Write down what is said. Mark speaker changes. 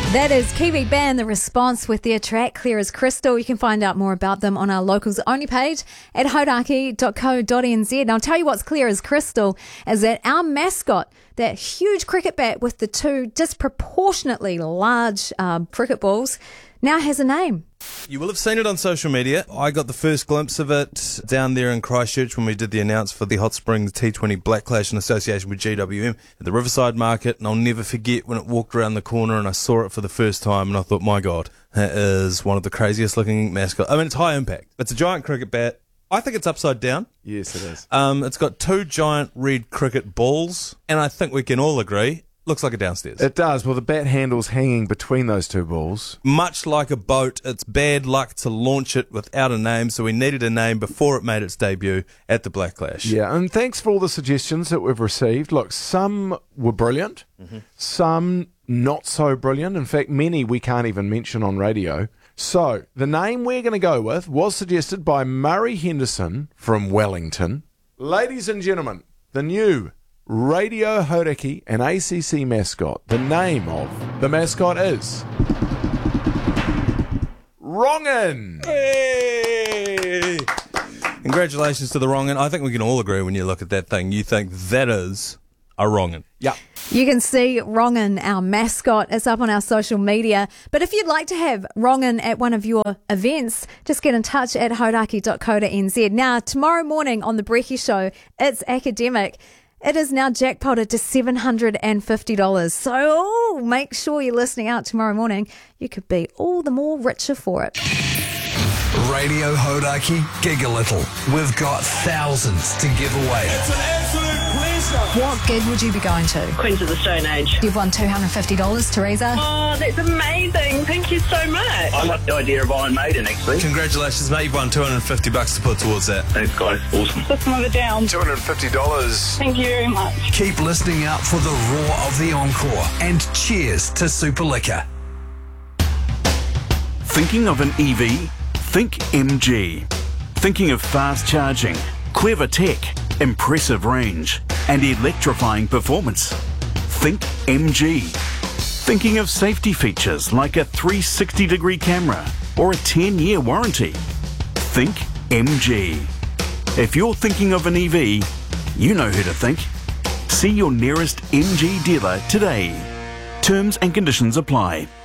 Speaker 1: That is Kiwi band The Response with their track Clear as Crystal. You can find out more about them on our locals only page at hodaki.co.nz. Now I'll tell you what's clear as crystal is that our mascot, that huge cricket bat with the two disproportionately large cricket balls, now has a name.
Speaker 2: You will have seen it on social media. I got the first glimpse of it down there in Christchurch when we did the announce for the Hot Springs T20 Black Clash in association with GWM at the Riverside Market, and I'll never forget when it walked around the corner and I saw it for the first time and I thought, my God, that is one of the craziest looking mascots. I mean, it's high impact. It's a giant cricket bat. I think it's upside down.
Speaker 3: Yes, it is.
Speaker 2: It's got two giant red cricket balls, and I think we can all agree looks like a downstairs.
Speaker 3: It does. Well, the bat handle's hanging between those two balls.
Speaker 2: Much like a boat, it's bad luck to launch it without a name, so we needed a name before it made its debut at the Black Clash.
Speaker 3: Yeah, and thanks for all the suggestions that we've received. Look, some were brilliant, some not so brilliant. In fact, many we can't even mention on radio. So, the name we're going to go with was suggested by Murray Henderson from Wellington. Ladies and gentlemen, the new Radio Hauraki and ACC mascot. The name of the mascot is Wrongin.
Speaker 2: Hey! Congratulations to the Wrongin. I think we can all agree when you look at that thing, you think that is a Wrongin.
Speaker 3: Yeah.
Speaker 1: You can see Wrongin, our mascot. It's up on our social media. But if you'd like to have Wrongin at one of your events, just get in touch at hodaki.co.nz. Now, tomorrow morning on The Brekkie Show, it's academic. It is now jackpotted to $750. So make sure you're listening out tomorrow morning. You could be all the more richer for it.
Speaker 4: Radio Hauraki, gig a little. We've got thousands to give away.
Speaker 5: It's an absolute pleasure.
Speaker 6: What gig would you be going to?
Speaker 7: Queens of the Stone Age.
Speaker 6: You've won $250, Teresa.
Speaker 7: Oh, that's amazing. Thank you so much.
Speaker 8: I like the idea of Iron Maiden, actually.
Speaker 2: Congratulations, mate. You've won $250 to put towards that.
Speaker 8: Thanks, guys. Awesome.
Speaker 7: Put some of it down.
Speaker 3: $250.
Speaker 7: Thank you very much.
Speaker 4: Keep listening out for the roar of the encore. And cheers to Super Liquor.
Speaker 9: Thinking of an EV? Think MG. Thinking of fast charging, clever tech, impressive range, and electrifying performance? Think MG. Thinking of safety features like a 360-degree camera or a 10-year warranty? Think MG. If you're thinking of an EV, you know who to think. See your nearest MG dealer today. Terms and conditions apply.